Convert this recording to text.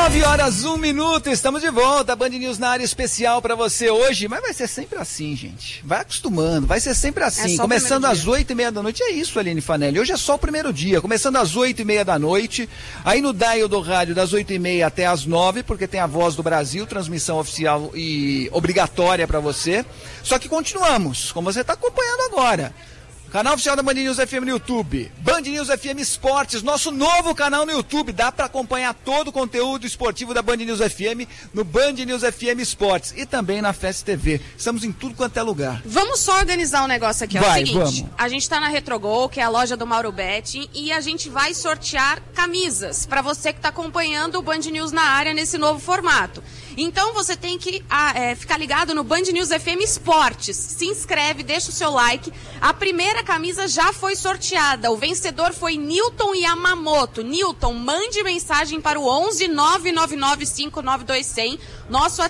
9h01, estamos de volta, Band News na área especial pra você hoje, mas vai ser sempre assim, gente, vai acostumando, vai ser sempre assim, começando às 8h30 da noite, é isso, Aline Fanelli, hoje é só o primeiro dia, começando às 8h30 da noite, aí no dial do rádio das 8h30 até às 9h, porque tem a Voz do Brasil, transmissão oficial e obrigatória pra você, só que continuamos, como você tá acompanhando agora. Canal oficial da Band News FM no YouTube, Band News FM Esportes, nosso novo canal no YouTube, dá para acompanhar todo o conteúdo esportivo da Band News FM no Band News FM Esportes e também na Fest TV, estamos em tudo quanto é lugar. Vamos só organizar um negócio aqui, ó. Vai, é o seguinte, vamos. A gente tá na Retrogol, que é a loja do Mauro Betti, e a gente vai sortear camisas para você que tá acompanhando o Band News na área nesse novo formato. Então você tem que ficar ligado no Band News FM Esportes. Se inscreve, deixa o seu like. A primeira camisa já foi sorteada. O vencedor foi Newton Yamamoto. Newton, mande mensagem para o 11 999 592100. Nosso